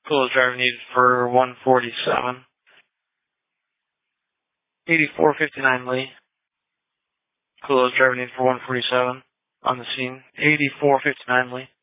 Coolest driver needed for 147. 8459 Lee. Coolest driver needed for 147 on the scene. 8459 Lee.